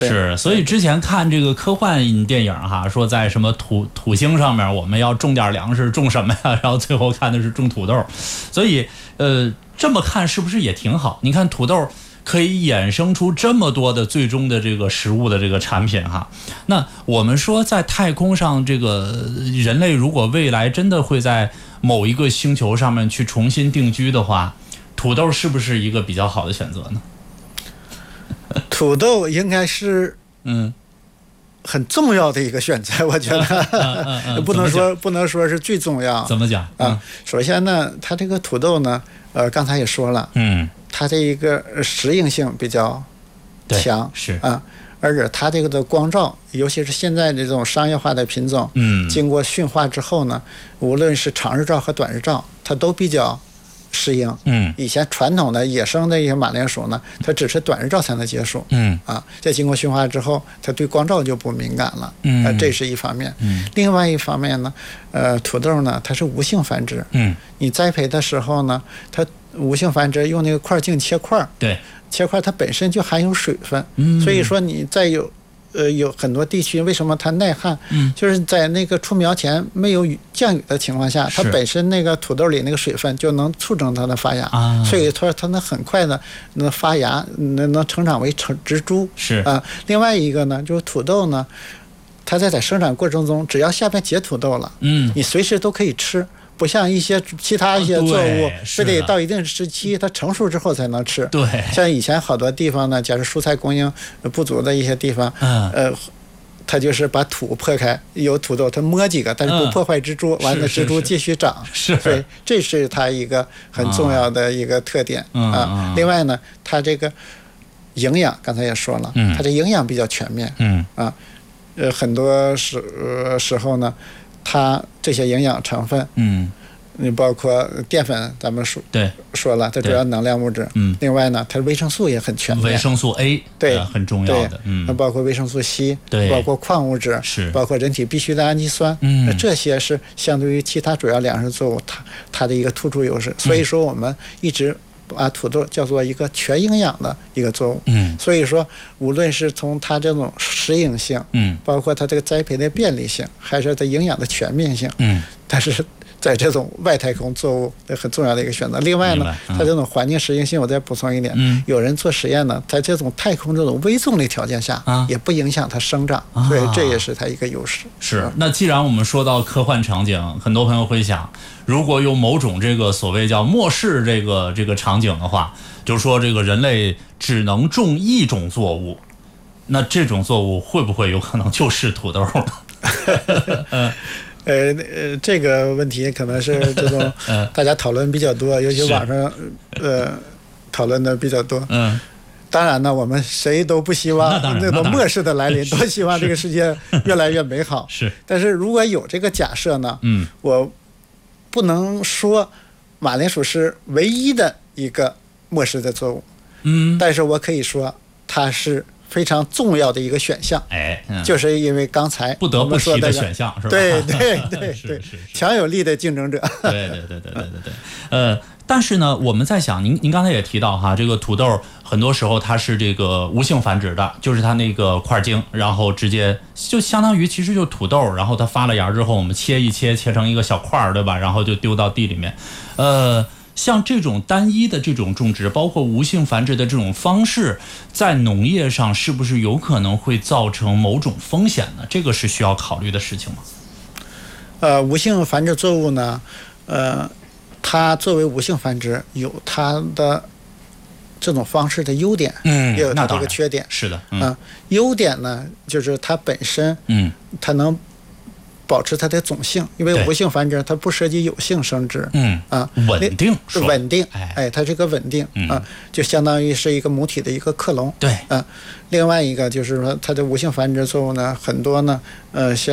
是，所以之前看这个科幻电影哈，说在什么土星上面我们要种点粮食，种什么呀？然后最后看的是种土豆，所以这么看是不是也挺好？你看土豆可以衍生出这么多的最终的这个食物的这个产品哈。那我们说在太空上，这个人类如果未来真的会在某一个星球上面去重新定居的话，土豆是不是一个比较好的选择呢？ 土豆应该是很重要的一个选择，我觉得不能说是最重要。 怎么讲啊？首先呢，它这个土豆呢，刚才也说了，它这一个适应性比较强， 是啊，而且它这个的光照，尤其是现在这种商业化的品种，经过驯化之后呢，无论是长日照和短日照，它都比较适应。以前传统的野生的一些马铃薯呢，它只是短日照才能结束。在经过驯化之后，它对光照就不敏感了。这是一方面。另外一方面呢，土豆呢，它是无性繁殖。你栽培的时候呢，它无性繁殖用那个块茎切块， 对， 切块它本身就含有水分，所以说你再有很多地区为什么它耐旱，就是在那个出苗前没有降雨的情况下，它本身那个土豆里那个水分就能促成它的发芽，所以说它能很快的能发芽，能成长为植株。 是啊，另外一个呢，就是土豆呢，它在生长过程中，只要下边结土豆了，你随时都可以吃。不像一些其他一些作物，非得到一定时期它成熟之后才能吃。 对， 像以前好多地方呢，假如蔬菜供应不足的一些地方，它就是把土破开，有土豆，它摸几个，但是不破坏植株，完了植株继续长。对，这是它一个很重要的一个特点啊。另外呢，它这个营养刚才也说了，它这营养比较全面。很多时候呢，它这些营养成分，你包括淀粉，咱们说了，它主要能量物质。另外呢，它维生素也很全面， 维生素 A 对很重要的， 包括维生素 C， 对， 包括矿物质， 是包括人体必需的氨基酸，这些是相对于其他主要粮食作物它的一个突出优势。所以说我们一直把土豆叫做一个全营养的一个作物。所以说无论是从它这种适应性，包括它这个栽培的便利性，还是它营养的全面性，但是在这种外太空作物很重要的一个选择。另外呢，它这种环境适应性，我再补充一点，有人做实验呢，在这种太空这种微重力条件下，也不影响它生长，所以这也是它一个优势。 是。那既然我们说到科幻场景，很多朋友会想，如果有某种这个所谓叫末世这个场景的话，就是说这个人类只能种一种作物，那这种作物会不会有可能就是土豆呢？ 这个问题可能是这种大家讨论比较多，尤其网上讨论的比较多。当然呢，我们谁都不希望那种末世的来临，都希望这个世界越来越美好。 是。 但是如果有这个假设呢，我不能说马铃薯是唯一的一个末世的作物，但是我可以说它是非常重要的一个选项，就是因为刚才不得不提的选项，是吧？ 对，强有力的竞争者。 对。但是呢，我们在想，您刚才也提到哈，这个土豆很多时候它是这个无性繁殖的，就是它那个块茎，然后直接就相当于其实就土豆，然后它发了芽之后，我们切成一个小块儿，对吧？然后就丢到地里面。像这种单一的这种种植，包括无性繁殖的这种方式，在农业上是不是有可能会造成某种风险呢？这个是需要考虑的事情吗？ 无性繁殖作物呢，它作为无性繁殖有它的这种方式的优点，也有它这个缺点。 是的， 优点呢，就是它本身，它能保持它的种性，因为无性繁殖它不涉及有性生殖， 稳定， 它是个稳定，就相当于是一个母体的一个克隆。 对， 另外一个就是说它的无性繁殖作物呢，很多呢，像